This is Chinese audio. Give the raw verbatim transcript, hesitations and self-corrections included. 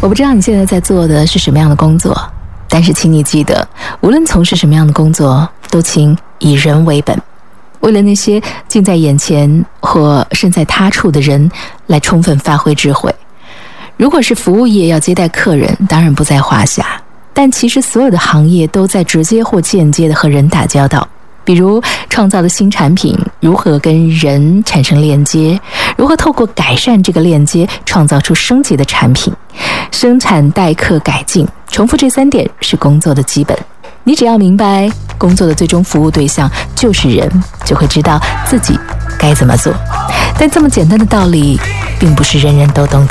我不知道你现在在做的是什么样的工作，但是请你记得，无论从事什么样的工作，都请以人为本，为了那些近在眼前或身在他处的人来充分发挥智慧。如果是服务业要接待客人，当然不在话下，但其实所有的行业都在直接或间接的和人打交道。比如创造的新产品如何跟人产生链接，如何透过改善这个链接创造出升级的产品，生产待客改进，重复这三点是工作的基本。你只要明白工作的最终服务对象就是人，就会知道自己该怎么做。但这么简单的道理并不是人人都懂得。